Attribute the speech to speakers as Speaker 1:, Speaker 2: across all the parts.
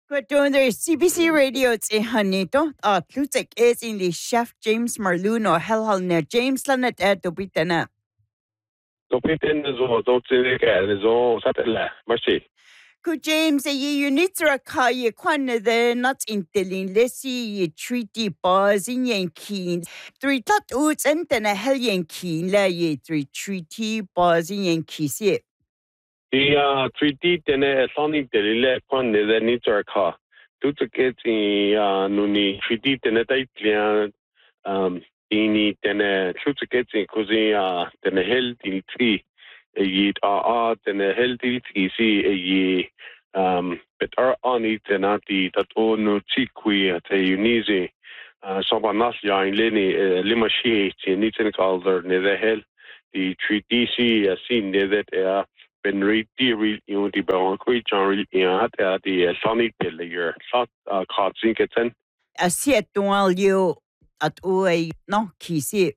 Speaker 1: Kwadonder CBC Radio e hanito tlutek is in the chef James Marluno helhalner James lanet dobitana.
Speaker 2: Dobiten zo dotsike zo satella. Merci.
Speaker 1: Ku James unitra kaya kwana the not intelin lesi treaty bars in yankin. Three tat uts entena hel yankin la ye three treaty bars in yankisi.
Speaker 2: The treaty tene sonic delile kon the nitra ka. Tutuket nuni treaty tene taitlian ini tene tutuket kuzi tene hel tri yit tene hel tri si but ani tenati that no tikwi te unizi soba nasya in leni limashi nitin calder ne the hel the treaty si sin ne that ben riti real the baron creature at the sonic year shot kotzinketen
Speaker 1: Asiet dual you at ue no kisi.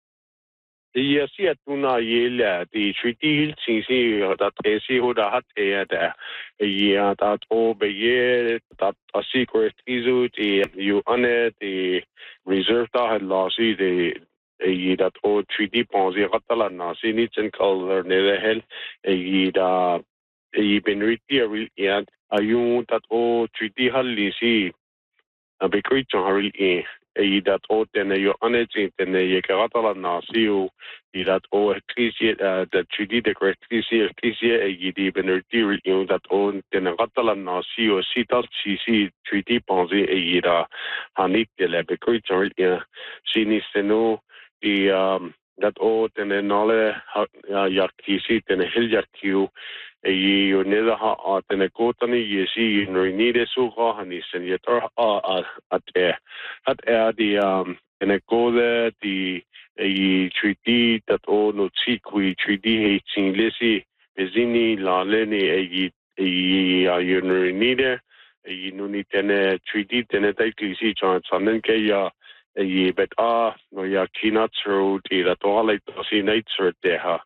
Speaker 2: the tuna yela the treaty si that AC who that that that all be that a secret isu the you on it the reserve that lost the that all treaty ponzi katala nasi ni chen color ne the hell da been reti and ayun that all treaty halisi a be creature haril that all then you on it then you katala nasi that all the treaty the correct the been reti that all then katala nasi o sita cc treaty ponzi da hanit the be creature sinis no the that all then nole yakisi then hill yakiu you neither ha then a kotani yesi no need so hanis and yet at the and a go there the treaty that all no tikwi treaty hating lisi bezini la leni you no need you no need then treaty then a taiki chance and then ya but no ya kinat road that all like to see nights or there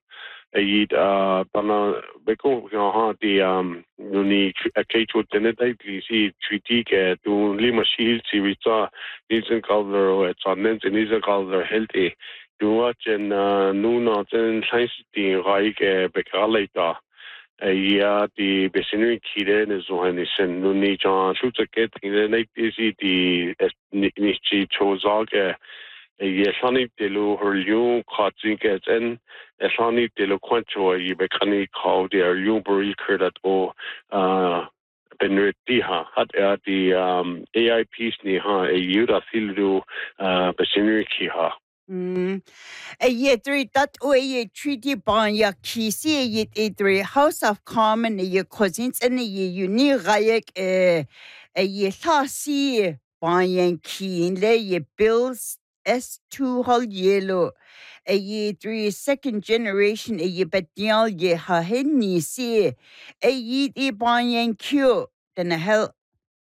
Speaker 2: bana beko the nuni a kecho teneta si treaty ke tu lima shield si vita isn't color it's on then isn't color healthy tu watch and nuna ten science the right bekalita the besinui kide ne zohani sen nuni jan shoot a get in the night is the nichi chozage Yeshani Telu her Lung Kotzinkets and Yeshani Telu Quancho Yibekani called their Lumbury Kurdat or Benretiha had the AI piece Niha a Yuda Fildu Besinrikiha.
Speaker 1: A yetri that way treaty bond ya kisi yet etri House of Common ye cousins and ye uni rayak a ye thasi bond keen lay ye bills S2 hol yellow a ye three second generation a ye betial ye ha henni see a ye e bond q then a hell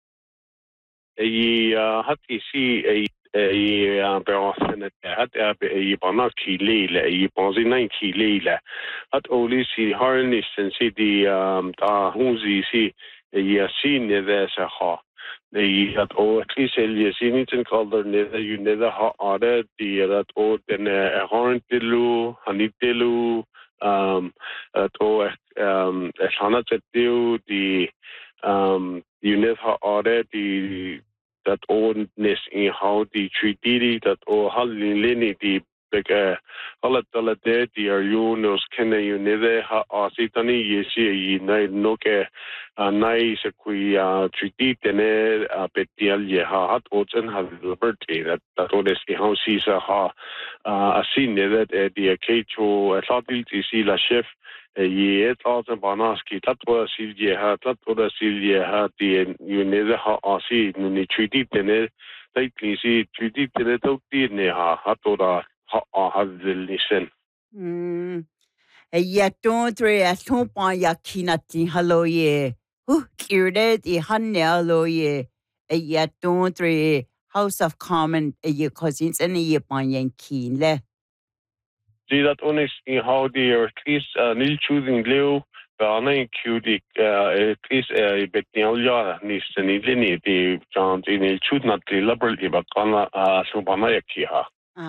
Speaker 2: A hati si a berosenet hat a banaki leila a bonzina ki leila hat oli si harnish and si the da hunzi si a sin there sa ha the at all at least you see anything called the you never ha order the that all then a horn tilu hanitilu at all sana tetu the you never order the that oldness in how the treaty that all halini the big alla there the are you knows can you never ha asitani yesi na no ke nice kui treaty tene petial ye ha hat ochen ha liberty that all is how sees ha a scene that the kecho a ability see la chef ye also banaski tatwa silje ha tatwa silje ha the you never ha asi ni treaty tene tightly see treaty tene to ne ha hatora ha listen
Speaker 1: a yet don't three a tompa ya kinati hello ye who cured it the hanelo ye a yet don't three House of Common a ye cousins and a ye bond keen le.
Speaker 2: See that honest in how they are at least nil choosing Leo børne cutie is betnjalja nisten ilini di jant in il chutnat liberal ibakana subana yakiha.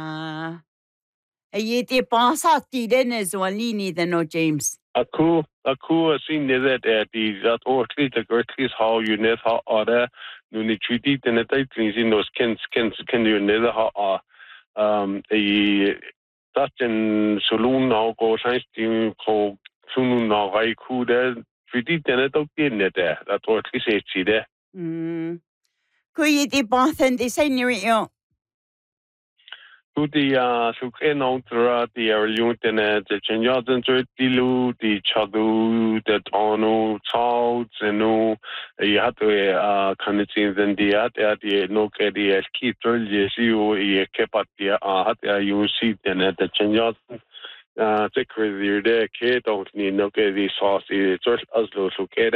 Speaker 1: Te pensati dennes walini the no James.
Speaker 2: Aku sin that the that orkli the gertlis how you net how other nu ni treaty the net things in those can you nether how a that in saloon now go science team ko sunu now I could treaty the net of the net there that orkli say see there.
Speaker 1: Could te pensen de senior
Speaker 2: Tutti sukenautra di erliuntene de chenyaden dilu di chadu de tonu chao zenu yatu kanitin zendiat di no ke di skitter yesiu e kepatia hat yusi de chenyaden secretary de ke don't ni no ke di sauce as lo